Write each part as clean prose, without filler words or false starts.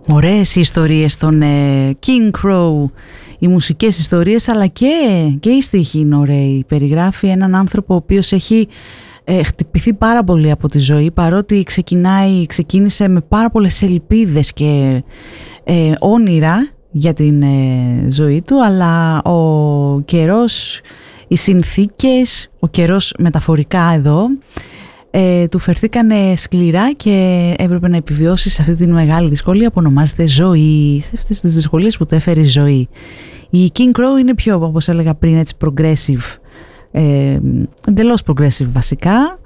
Ωραίες οι ιστορίες των King Crow, οι μουσικές ιστορίες, αλλά και οι στίχοι είναι ωραίοι. Περιγράφει έναν άνθρωπο ο οποίος έχει χτυπηθεί πάρα πολύ από τη ζωή, παρότι ξεκίνησε με πάρα πολλές ελπίδες και όνειρα για την ζωή του, αλλά ο καιρός, οι συνθήκες, ο καιρός μεταφορικά εδώ, του φερθήκανε σκληρά και έπρεπε να επιβιώσει σε αυτή τη μεγάλη δυσκολία που ονομάζεται ζωή, σε αυτές τις δυσκολίες που του έφερε η ζωή. Η King Crow είναι πιο, όπως έλεγα πριν, έτσι progressive, εντελώς progressive βασικά,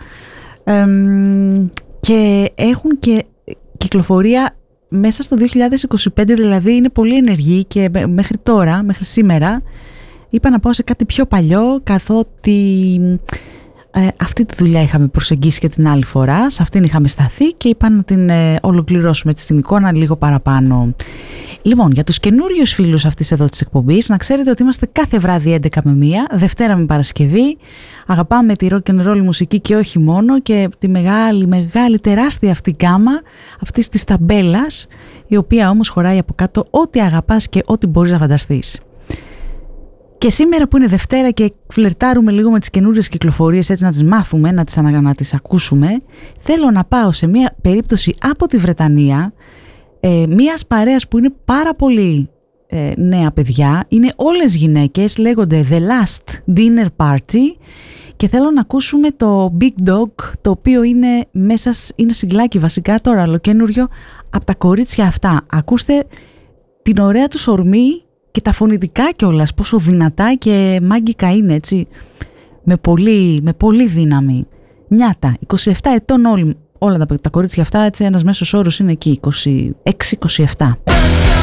και έχουν και κυκλοφορία μέσα στο 2025, δηλαδή είναι πολύ ενεργοί και μέχρι τώρα, μέχρι σήμερα, είπα να πάω σε κάτι πιο παλιό, καθότι αυτή τη δουλειά είχαμε προσεγγίσει και την άλλη φορά, σε αυτήν είχαμε σταθεί και είπα να την ολοκληρώσουμε έτσι την εικόνα λίγο παραπάνω. Λοιπόν, για τους καινούριους φίλους αυτής εδώ της εκπομπής, να ξέρετε ότι είμαστε κάθε βράδυ 11 με 1, Δευτέρα με Παρασκευή. Αγαπάμε τη rock and roll μουσική και όχι μόνο, και τη μεγάλη τεράστια αυτή γκάμα αυτής της ταμπέλας, η οποία όμως χωράει από κάτω ό,τι αγαπάς και ό,τι μπορείς να φανταστείς. Και σήμερα που είναι Δευτέρα και φλερτάρουμε λίγο με τις καινούριες κυκλοφορίες, έτσι να τις μάθουμε, να τις ακούσουμε, θέλω να πάω σε μια περίπτωση από τη Βρετανία, μιας παρέας που είναι πάρα πολύ νέα παιδιά, είναι όλες γυναίκες, λέγονται The Last Dinner Party, και θέλω να ακούσουμε το Big Dog, το οποίο είναι συγκλάκι βασικά τώρα, ολοκένουριο, από τα κορίτσια αυτά. Ακούστε την ωραία τους ορμή και τα φωνητικά κιόλας, πόσο δυνατά και μάγκικα είναι, έτσι, με πολύ δύναμη. Νιάτα, 27 ετών όλα τα κορίτσια αυτά, έτσι, ένας μέσος όρος είναι εκεί, 26-27.